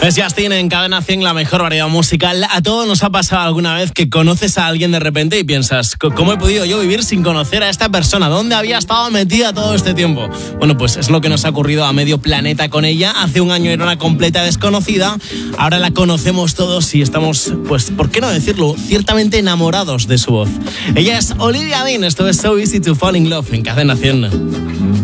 Es Justin en Cadena 100, la mejor variedad musical. A todos nos ha pasado alguna vez que conoces a alguien de repente y piensas, ¿cómo he podido yo vivir sin conocer a esta persona? ¿Dónde había estado metida todo este tiempo? Bueno, pues es lo que nos ha ocurrido a medio planeta con ella. Hace un año era una completa desconocida. Ahora la conocemos todos y estamos, pues, ¿por qué no decirlo? Ciertamente enamorados de su voz. Ella es Olivia Dean. Esto es So Easy to Fall in Love en Cadena 100.